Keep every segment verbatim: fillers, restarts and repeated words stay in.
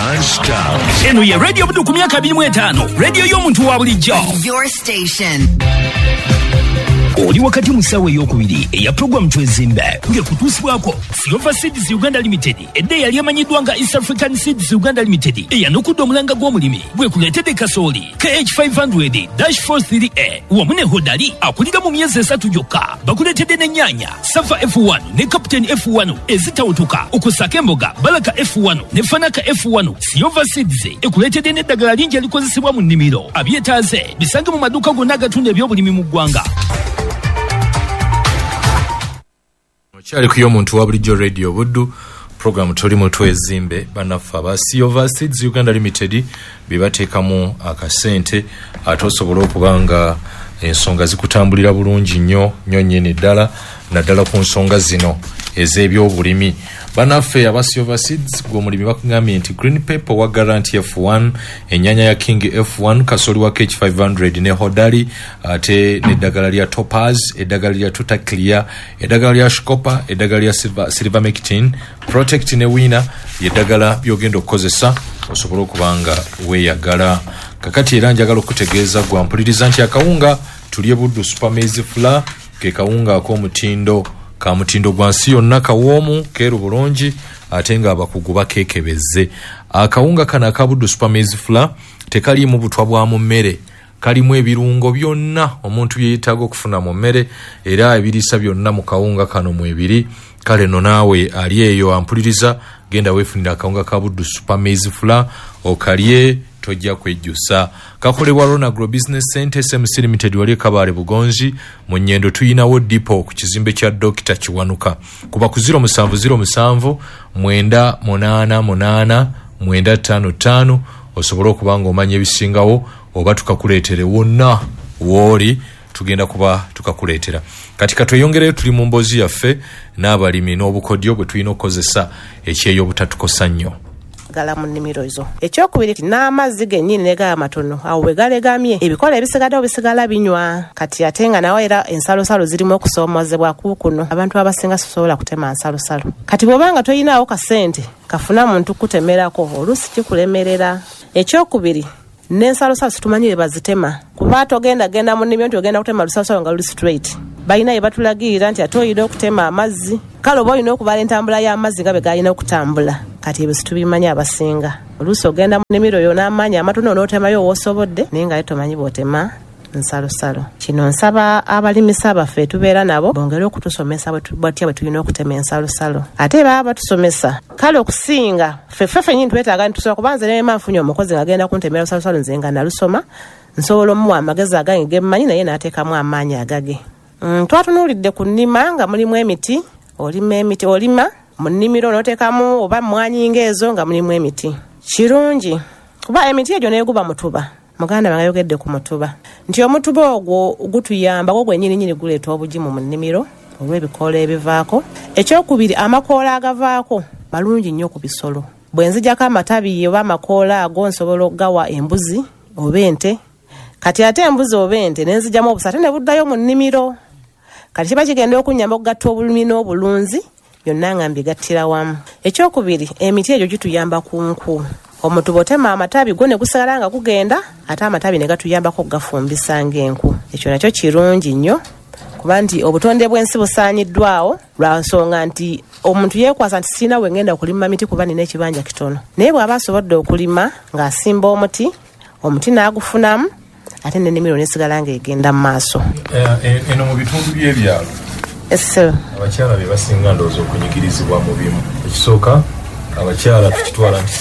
non-stop. Eno ye radio budu ku myaka abiri mu etaano. Radio y'omuntu wa bulijjo. Your station. Oli wakati musawe ey'okubiri eya program twezimbe ng'ekutuusibwako Silver Seeds Uganda Limited edde yali amanyiddwa nga East African Seeds Uganda Limited eyanukudde omulanga gw'omulimi bwekuleetedde kasooli K H five hundred dash forty-three A wamu ne hodali akulira mu myezi esatu gyokka bakuleetedde n'ennyaanya Safa F one ne Captain F one ezitawutuka okusaka emboga Balaka F one ne Fanaka F one. Silver Seeds ekuleetedde n'eddagala lingi erikozesebwa mu nnimiro abyetaaze bisange mu maduuka gonna agatunda ebyobulimi mu ggwanga. Chali kuyo muntu wa bulijjo radio buddu program tuli mu twezimbe banafa ba Silver Seeds Uganda Limited bibateekamu akasente atosobola okubanga ensonga zikutambulira bulungi nnyo nnyo nnyini ddala naddala ku nsonga zino ez'ebyobulimi. Banafe aba Silver Seeds gw'omulimi bakugambye nti green pepper wa Guarantee F one, ennyanya ya King F one, kasooli wa K H five hundred ne hodali ate n'eddagala lya Topaz, eddagala lya Tuta Clear, eddagala lya Shkopa, eddagala lya Silver, Silver Mectin, Protect ne Winner yeddagala byogenda okukozesa osobola okubanga weeyagala. Kakati era njagala okutegeeza gwa mpuliriza nti akawunga tulye buddu Super Maize Flour ke kawunga ak'omutindo ka mutindo gwa nsi yonna kawoomu keeru bulungi ate nga abakugu bakeekebezze. Akawunga kana akabuddu Super Maize Flour tekaliimu butwa bwa mu mmere, kalimu ebirungo byonna omuntu bye yeetaaga okufuna mu mmere era ebiriisa byonna mu kawunga kano mu ebiri. Kale no naawe ali eyo ampuliriza genda weefunira akawunga kabuddu Super Maize Flour okalye tojja kwejjusa. Kakolebwa Rona Agro Business Center S M C Limited wali Kabale Bugonzi mu Nnyendo tuyinawo dipo ku kizimbe kya Dokita Kiwanuka. Kuba ku zero seven zero seven mwenda munana munana mwenda tano tano osobola okubanga omanya ebisingawo oba tukakuleetere wonna woli tugenda kuba tukakuleetera. Katika tweyongere tuli mu mbozi yaffe n'abalimi n'obukodyo bwe tulina okukozesa ekyeyo obutatukosa nnyo. Gala mu nnimiro zo. Ekyokubiri n'amazzi gennyini ne gaba matono awo we galegamye ebikola ebisigadde obisigala binywa. Kati ate nga nawe era ensalosalo zirimu okusoomozebwa kuukuno abantu abasinga sosobola kutema nsalosalo. Kati bw'obanga toyinaawo kasente kafuna muntu kutemerako oluusi kikulemerera. Ekyokubiri n'ensalosalo situmanyire bazitema kuba togenda genda mu nnimiro nti ogenda kutema lusalosalo nga luli straight. Balina ye batulagirira nti ate oyina okutema amazzi. Kale oba olina okubala entambula y'amazzi nga bwe galina okutambula. Kati ebyo situbimanya abasinga. Oluusi ogenda mu nnimiro yo n'amaanyi amatono n'otemayo w'osobodde naye nga tomanyi bw'otema nsalosalo. Kino nsaba abalimisa baffe tubeera nabo bongere okutusomesa bwatya bwe tulina okutema ensalosalo. Ate baba batusomesa kale okusinga ffeffe ffennyini twetaaga nitusobola kuba nze neema nfunye omukozi ng'agenda kuntemera lusalosalo nze nga nalusoma nsobola omuwa amagezi agange ge mmanyi naye n'ateekamu amaanyi agage. Mm, twatunuulidde ku nnima nga mulimu emiti olima emiti olima mu nnimiro n'oteekamu oba mmwanyi ng'ezo nga mulimu emiti. Kirungi kuba emiti egyo neeguba mutuba. Muganda bange yogedde ku mutuba nti omutuba ogwo gutuyamba gwo gwennyini nnyini guleeta obugimu mu nnimiro olw'ebikoola ebivaako. Ekyokubiri amakoola agavaako malungi nnyo ku bisolo. Bwe nzijako amatabi oba amakoola ago nsobola okugawa embuzi oba ente. Kati ate embuzi oba ente ne nzijamu obusa ate ne buddayo mu nnimiro. Kati kiba kigenda okunnyamba okugatta obulumi n'obulunzi byonna nga mbigattira wamu. Ekyokubiri emiti egyo gituyamba ku nku. Omuntu bw'otema amatabi go ne gusigala nga gugenda ate amatabi ne gatuyambako okugafumbisa ng'enku. Ekyo nakyo kirungi nnyo kuba nti obutonde bw'ensi busaanyiddwawo lwa nsonga nti omuntu yeekwasa nti sirina we ngenda okulima miti kuba nina ekibanja kitono. Naye bw'aba asobodde okulima ng'asimba omuti omuti n'agufunamu ate n'ennimiro nesigala ng'egenda mu maaso. Eno mu bitundu by'ebyalo abakyala be basinga ndowooza okunyigirizibwa mu bimu. Ekisooka abakyala tukitwala nti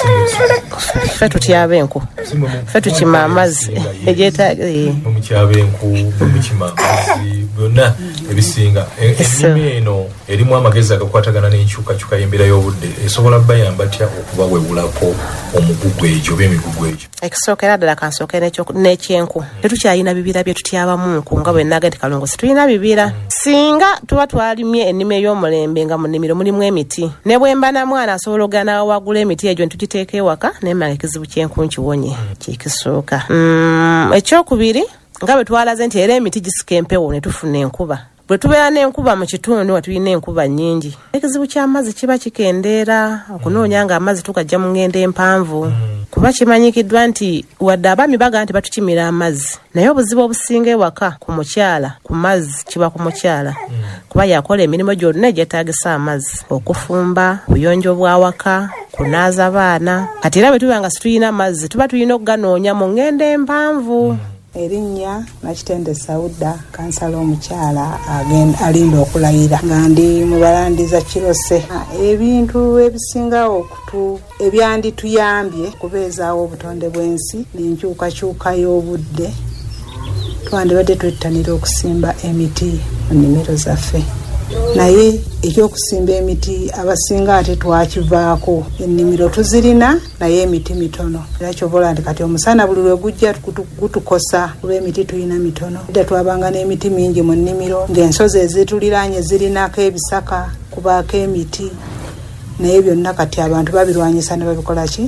ffe tutyaba enku ffe tukima amazzi egyetaaga omukyaba enku omukima amazzi byonna ebisinga. Ennima eno erimu amagezi agakwatagana n'enkyukakyuka y'embeera y'obudde esobola bayamba tya okuba wewulako omugugu egyo oba emigugu egyo. Ekisooka era ddala kansookera n'ekyenku tetukyalina bibira bye tutyabamu nku nga bwe nnaga nti Kalungu situlina bibira. Singa tuba twalimye ennima ey'omulembe nga mu nnimiro mulimu emiti ne bwe mba na mwana asobola ogana wagula emiti egyo ntugiteeka ewaka naye mmange ekizibu ky'enku nkiwonye kikisooka. Mm, ekyokubiri nga bwe twalaze nti era emiti gisika empewo ne tufuna enkuba bwe tubeera n'enkuba mu kitundu tulina enkuba nnyingi ekizibu ky'amazzi kiba kikendeera okunoonya nga amazzi tukajja mu ngendo empanvu kuba kimanyikiddwa nti wadde abaami baga nti batukimira amazzi naye obuzibu obusinga ewaka ku mukyala ku mazzi kiba ku mukyala kuba yakola emirimu gyonna egyetaagisa amazzi okufumba buyonjo bw'awaka kunaaza baana kati era bwe tuba nga situyina amazzi tuba tulina okuganoonya mu ngendo empanvu. Erinnya Nakitende Sauda kansala omukyala agenda alinda okulayira nga ndi mu balandiza Kirose. Ebintu ebisingawo okutu ebyandituyambye kubeezaawo obutonde bw'ensi n'enkyukakyuka y'obudde twandibadde twettanira okusimba emiti mu nnimiro zaffe naye ekyokusimba emiti abasinga ate twakivaako ennimiro tuzirina naye emiti mitono era kyobola nti kati omusana buli lwe gujja gutukosa olw'emiti tuyina mitono dda twabanga n'emiti mingi mu nnimiro ng'ensozi ezituliraanye zirinako ebisaka kubaako emiti naye byonna kati abantu babirwanyisa ne babikola ki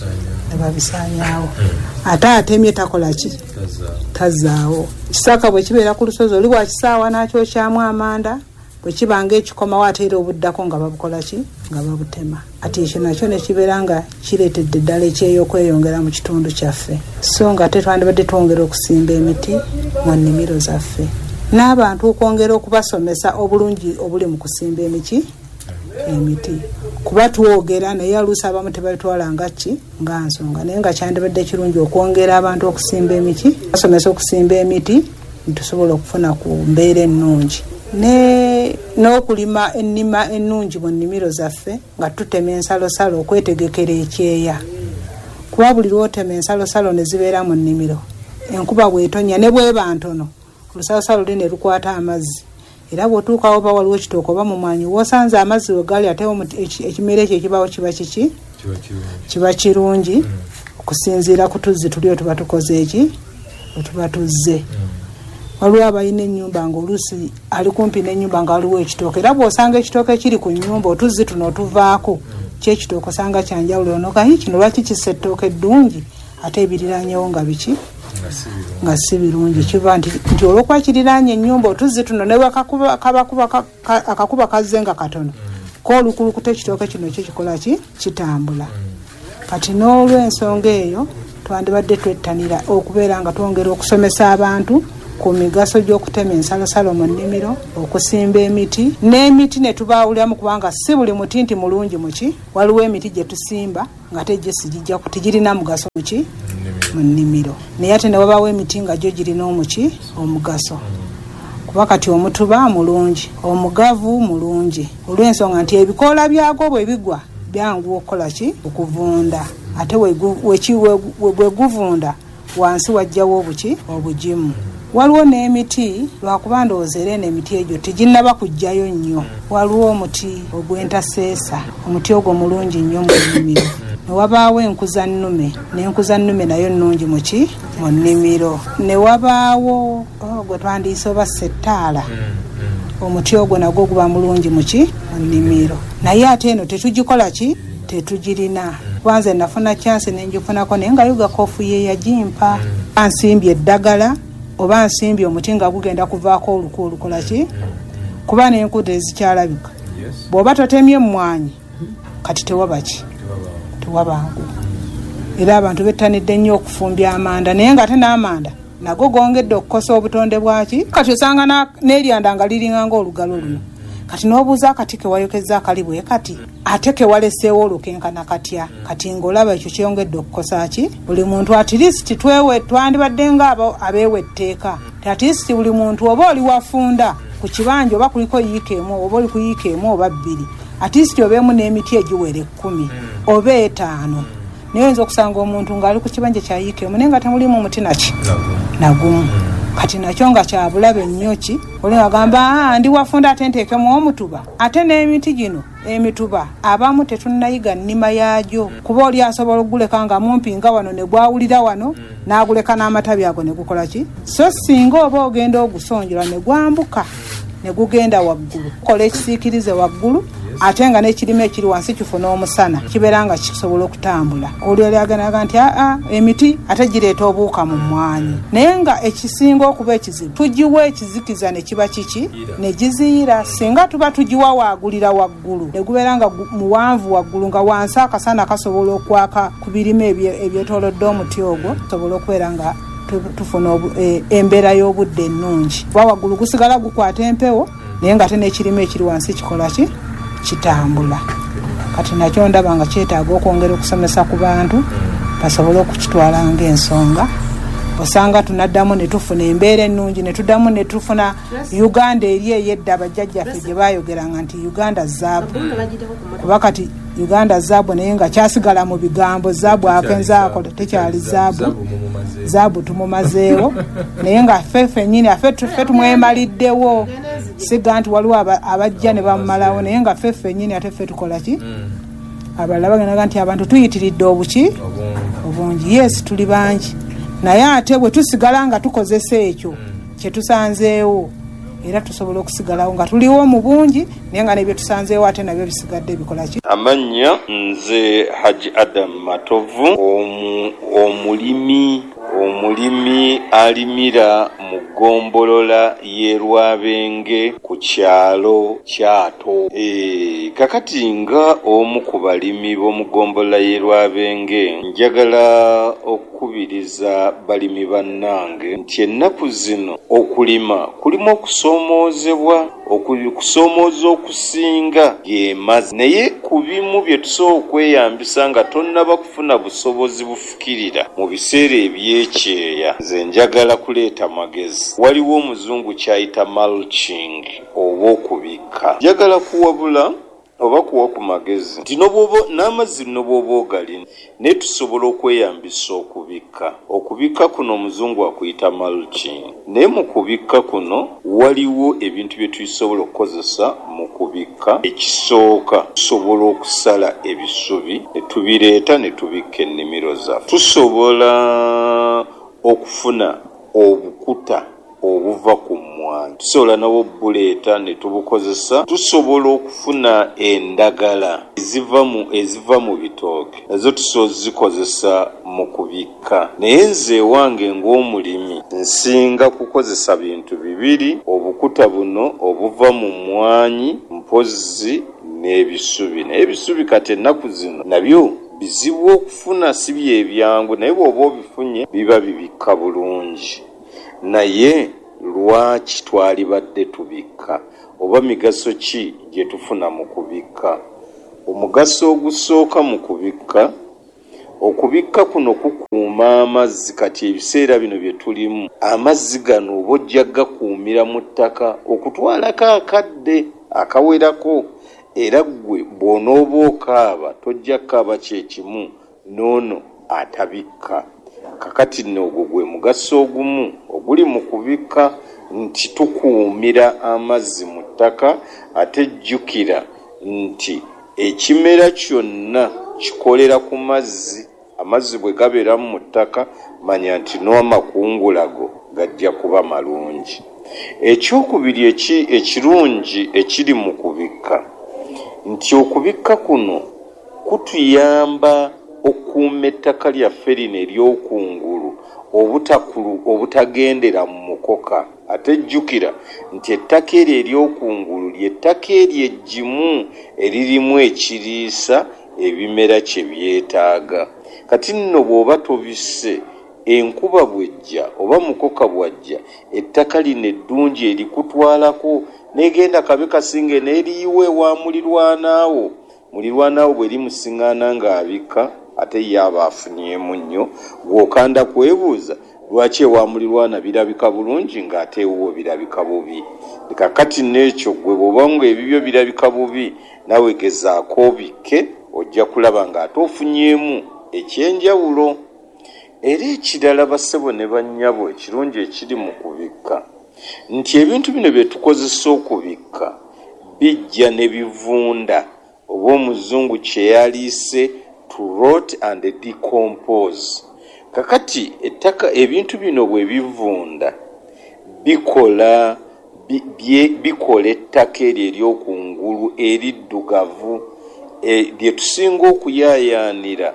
ne babisaanyaawo ate atemye takola ki tazaawo kisaka bwe kibeera ku lusozi oli bwakisaawa n'akyokyamu amanda bwe kibanga ekikomawo ate era obuddako nga babukola ki nga babutema ati ekyo nakyo ne kibeera nga kireetedde ddala ekyeyokweyongera mu kitundu kyaffe so nga ate twandibadde twongera okusimba emiti mu nnimiro zaffe n'abantu okwongera okubasomesa obulungi obuli mu kusimba emiti emiti kuba twogera naye aluusi abamu tebalitwala nga ki nga nsonga naye nga kyandibadde kirungi okwongera abantu okusimba emiti basomesa okusimba emiti nitusobola okufuna ku mbeera ennungi ne n'okulima ennima ennungi mu nnimiro zaffe nga tutema ensalosalo okwetegekera ekyeya kuba buli lwotema ensalosalo ne zibeera mu nnimiro enkuba bw'etonya ne bweba ntono olusalosalo luli ne lukwata amazzi era bw'otuukawo oba waliwo ekitooka oba mu mwanyi w'osanze amazzi we gali ate ekimera ekyo ekibawo kiba kiki kiba kirungi okusinziira ku tuzzi tuli otuba tukoze eki otuba tuzze waliwo abalina ennyumba ng'oluusi ali kumpi n'ennyumba nga waliwo ekitooke era bw'osanga ekitooke kiri ku nnyumba otuzzi tuno otuvaako kyekitooke osanga kyanjawulo onoka hi kino lwaki kissa ettooke eddungi ate ebiriranyewo nga biki nga si birungi kiva nti nti olwokuba kiriraanye ennyumba otuzzi tuno ne bwakabakuba akakuba kazze nga katono koolukulukuta ekitooke kino kikikola ki kitambula kati n'olw'ensonga eyo twandibadde twettanira okubeera nga twongera okusomesa abantu ku migaso gy'okutema ensalosalo mu nnimiro okusimba emiti n'emiti ne tubaawuliramu kubanga si buli muti nti mulungi muki waliwo emiti gye tusimba nga te gye sigijja tigirina mugaso muki mu nnimiro naye ate ne wabaawo emiti nga gyo girina omuki omugaso kuba kati omutuba mulungi omugavu mulungi olw'ensonga nti ebikoola byagwo bwe bigwa byangu okukola ki okuvunda ate bwe guvunda wansi wajjawo obuki obugimu waliwo n'emiti lwakuba ndowooza era n'emiti egyo teginnaba kujjayo nnyo waliwo omuti ogw'entaseesa omuti ogwo mulungi nnyo mu nnimiro ne wabaawo enkuzannume n'enkuzannume nayo nnungi muki mu nnimiro ne wabaawo gwe twandiise oba settaala omuti ogwo nagwo guba mulungi muki mu nnimiro naye ate eno tetugikola ki tetugirina kwanze nafuna chance nenjifunako naye nga yuga kofu ye yagimpa ansimbye eddagala oba nsimbye omuti nga gugenda kuvaako oluku olukola ki kuba n'enkuta ezikyalabika bw'oba totemye emmwanyi kati tewaba ki tewabangu era abantu bettanidde nnyo okufumbya amanda naye nga ate n'amanda nago gongedde okukosa obutonde bwaki kati osanga n'eryanda nga liringa ng'olugalo luno kati n'obuuza akati ke wayokeza akali bwe kati ate ke waleseewo olukenkana katya kati ng'olaba ekyo kyongedde okukosa ki buli muntu atilisiti twewe twandibadde ng'abo abeewa etteeka atilisiti buli muntu oba oli wafunda ku kibanja oba kuliko yiika emu oba oli ku yiika emu oba bbiri atilisiti obeemu n'emiti egiwera ekkumi oba etaano naye oyinza okusanga omuntu ng'ali ku kibanja kya yiika emu naye nga temulimu omuti naki nagumu kati nakyo nga kyabulabe nnyo ki oli agamba ndi wafunda ate nteekemu omutuba ate n'emiti gino emituba abamu tetunnayiga nnima yaagyo kuba oli asobola okuguleka nga mumpi nga wano ne gwawulira wano n'aguleka n'amatabi ago ne gukola ki so singa oba ogenda ogusonjola ne gwambuka ne gugenda waggulu kola ekisiikirize waggulu ate nga n'ekirime ekiri wansi kifuna omusana kibeera nga kisobola okutambula. Oli yali aganaga nti aa emiti ate gireeta obuuka mu mmwanyi, naye nga ekisinga okuba ekizibu tugiwa ekizikiza ne kiba kiki ne giziira. Singa tuba tugiwa waagulira waggulu ne gubeera nga muwanvu waggulu nga wansi akasana kasobola okwaka ku birime ebyetoolodde omuti ogwo, tusobola okubeera nga tufuna embeera y'obudde ennungi. Kuba waggulu gusigala gukwata empewo naye nga ate n'ekirime ekiri wansi kikola ki kitambula. Kati nakyo ndaba nga kyetaaga okwongera okusomesa ku bantu basobole okukitwala ng'ensonga. Osanga tunaddamu ne tufuna embeera ennungi, ne tuddamu ne tufuna Uganda eri ey'edda bajjajjaffe gye baayogeranga nti Uganda zaabu. Kuba kati Uganda zaabu naye nga kyasigala mu bigambo, zaabu akenzaako tekyali zaabu, zaabu tumumazeewo naye nga ffe ffennyini affe tumwemaliddewo. Siga nti waliwo abajja ne bamumalawo naye nga ffe ffennyini ate ffe tukola ki? Abalala baganaga nti abantu tuyitiridde obuki obungi. Yes, tuli bangi naye ate bwe tusigala nga tukozesa ekyo kye tusanzeewo era tusobola okusigalawo nga tuliwo mu bungi naye nga n'ebyo tusanzeewo ate nabyo bisigadde bikola ki? Amannya nze Haji Adam Matovu, omu, omulimi omulimi alimira mu ggombolola y'e Rwabenge ku kyalo Kyato. E, kakati nga omu ku balimi b'omu ggombolola y'e Rwabenge njagala okukubiriza balimi bannange nti ennaku zino okulima kulimu okusoomoozebwa, okusomooza okusinga ge mazzi, naye ku bimu bye tusobola okweyambisa nga tonnaba kufuna busobozi bufukirira mu biseera ebyekyeya. Nze njagala kuleeta magezi. Waliwo omuzungu kyayita mulching oba okubikka. Njagala kuwabula oba kuwa ku magezi nti n'amazzi n'obwoba ogali naye tusobola okweyambisa okubikka. Okubikka kuno omuzungu akuyita mulching, naye mu kubikka kuno waliwo ebintu bye tusobola okukozesa mu kubikka. Ekisooka tusobola okusala ebisubi ne tubireeta ne tubikka ennimiro zaffe. Tusobola okufuna obukuta obuva ku mmwanyi, tusobola nabo buleeta ne tubukozesa. Tusobola okufuna endagala eziva mu eziva mu bitooke, nazo tusobola zikozesa mu kubikka. Naye nze wange ng'omulimi nsinga kukozesa bintu bibiri: obukuta buno obuva mu mmwanyi mpozi n'ebisubi. Naye ebisubi kati ennaku zino nabyo bizibu okufuna, si byebyangu, naye bw'oba obifunye biba bibikka bulungi. Naye lwaki twalibadde tubikka? Oba migaso ki gye tufuna mu kubikka? Omugaso ogusooka mu kubikka, okubikka kuno kukuuma amazzi. Kati ebiseera bino bye tulimu, amazzi gano oba ojja gakuumira mu ttaka okutwalako akadde akawerako, era ggwe bw'onooba okaaba tojja kukaaba kyekimu n'ono atabikka. Kakati nno ogwo gwe mugaso ogumu oguli mu kubikka, nti tukuumira amazzi mu ttaka. Ate jjukira nti ekimera kyonna kikolera ku mazzi. Amazzi bwe gabeeramu mu ttaka, manya nti n'amakungula go gajja kuba malungi. Ekyokubiri eki ekirungi ekiri mu kubikka, nti okubikka kuno kutuyamba okuuma ettaka lyaffe lino ery'okungulu obutakulu obutagendera mu mukoka. Ate jjukira nti ettaka eryo ery'okungulu ly'ettaka eryo eggimu eririmu ekiriisa ebimera kye byetaaga. Kati nno bw'oba tobisse, enkuba bw'ejja oba mukoka bw'ajja, ettaka lino eddungi erikutwalako n'egenda kabe kasinge n'eriyiwa ewa mulirwanaawo. Mulirwanaawo bwe limusiŋŋaana ng'abikka, ate ye aba afunyemu nnyo. Bw'okanda kwebuuza lwaki ewa mulirwana birabika bulungi ng'ate ewuwo birabika bubi. Kakati n'ekyo gwe bw'oba nga ebibyo birabika bubi, nawe gezaako obikke, ojja kulaba ng'ate ofunyemu ekyenjawulo. Era ekirala bassebo ne bannyabo ekirungi ekiri mu kubikka, nti ebintu bino bye tukozesa okubikka bijja ne bivunda, oba omuzungu kye yaliise to rot and decompose. Kakati ettaka ebintu bino bwe bivunda bikola bikola ettaka eryo eryokungulu eriddugavu lye tusinga okuyaayaanira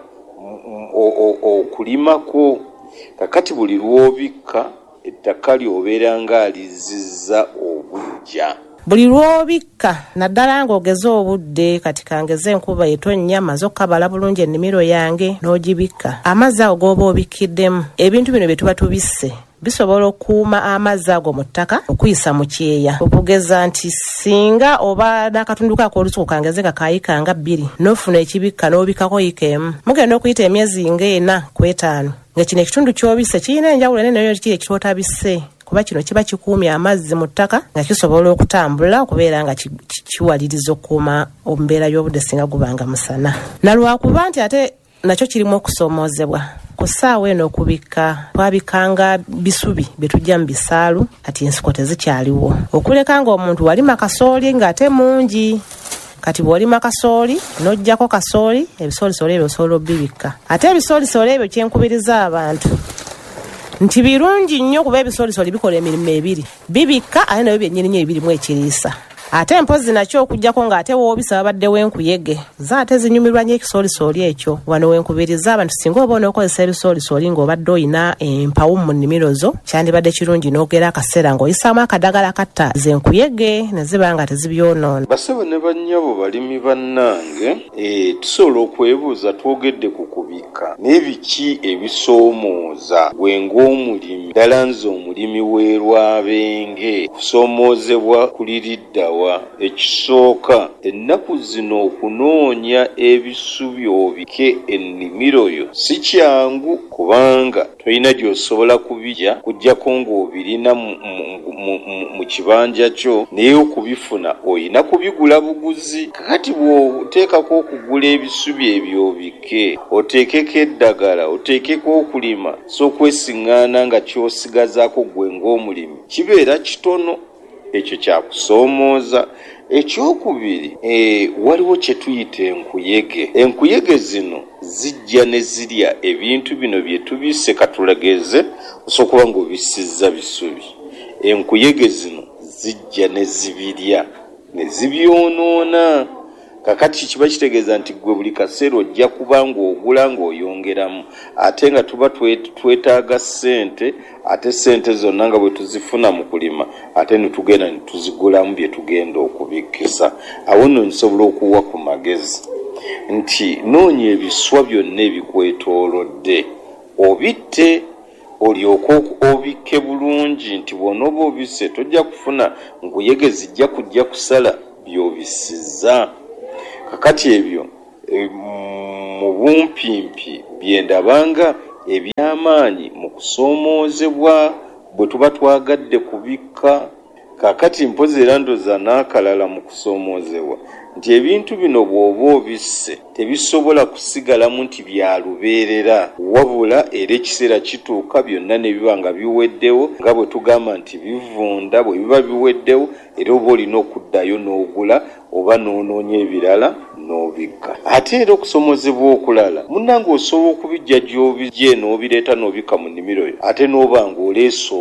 okulimako. Kakati buli lw'obikka ettaka lyobeera ng'alizizza obujja. Buli lw'obikka naddala ng'ogeze obudde kati kangeze enkuba etonnya maze okukabala bulungi ennimiro yange n'ogibikka, amazzi ago g'oba obikkiddemu ebintu bino bye tuba tubisse bisobola okuuma amazzi ago mu ttaka okuyisa mu kyeya. Okugeza nti singa oba n'akatundu kako olusuku kangeze kakayikanga bbiri n'ofuna ekibikka n'obikkako yika emu, mugenda okuyita emyezi ng'ena ku etaano nga kino ekitundu ky'obisse kirina enjawulo ene nayo kiri ekitootabisse, kuba kino kiba kikuumye amazzi mu ttaka nga kisobola okutambula okubeera nga kiwaliriza okukuuma omubeera y'obudde singa gubanga musana. Nalwakuba nti ate nakyo kirimu okusoomoozebwa. Ku ssaawa eno okubikka twabikanga bisubi bye tujja mu bisaalu, kati ensiko tezikyaliwo. Okuleka ng'omuntu walima kasooli ng'ate mungi, kati bw'olima kasooli n'oggyako kasooli, ebisoolisoli ebyo osobola obbibikka. Ate ebisoolisoli ebyo kyenkubiriza abantu nti birungi nnyo kuba ebisoolisoli bikola emirimu ebiri, bibikka ate nabyo byennyini ebirimu ekiriisa. Ate mpozi nakyo okujjako ng'ate woobisa babaddewo enkuyege zaate zinyumirwa nnyo ekisoolisoli ekyo. Wano wenkubiriza abantu singa oba onookozesa ebisoolisoli ng'obadde oyina empawu mu nnimiro zo, kyandibadde kirungi n'ogera akaseera ng'oyisaamu akadagala katta zenkuyege ne ziba nga tezibyonoona. Basaba ne bannyabo balimi bannange, e, tusobola okwebuuza twogedde ku kubikka n'ebiki ebisoomooza gwe ng'omulimi, ddala nze omulimi w'e Lwabenge kusoomoozebwa kuliriddawa. Ekisooka ennaku zino okunoonya ebisubi obike ennimiro yo si kyangu, kubanga tolina gy'osobola kubijja kujjako ng'obirina mu kibanja kyo, naye okubifuna oyina kubigula buguzi. Kakati bw'oteekako okugula ebisubi ebyo obike, oteekeko eddagala, oteekeko okulima, so okwesiŋŋaana nga ky'osigazaako gwe ng'omulimi kibeera kitono. Ekyo kyakusoomooza. Ekyokubiri, e, waliwo kye tuyita enkuyege. Enkuyege zino zijja ne zirya ebintu bino bye tubisse katulageze osobola nga obissizza bisubi. Enkuyege zino zijja ne zibirya ne zibyonoona. Kakati kiba kitegeeza nti gwe buli kaseera ojja kuba ng'ogula ng'oyongeramu, ate nga tuba twetaaga ssente, ate ssente zonna nga bwe tuzifuna mu kulima ate ne tugenda ne tuzigulamu bye tugenda okubikkisa. Awo nno nsobola okuwa ku magezi nti noonya ebiswa byonna ebikwetoolodde obitte, olyoke obikke bulungi, nti bw'onooba obisse tojja kufuna nkuyege zijja kujja kusala by'obissizza. Kakati ebyo e, mu bumpimpi byendabanga eby'amaanyi mu kusoomoozebwa bwe tuba twagadde kubikka. Kakati mpozi era ndoza n'akalala mu kusoomoozebwa nti ebintu bino bw'oba obisse tebisobola kusigalamu nti bya lubeerera, wabula era ekiseera kituuka byonna ne biba nga biweddewo, nga bwe tugamba nti bivunda. Bwe biba biweddewo era oba olina okuddayo n'ogula oba n'onoonya ebirala n'obikka. Ate era okusoomoozebwa okulala munnange osobola okubijja gy'obijje n'obireeta n'obikka mu nnimiro yo ate n'oba ng'oleesa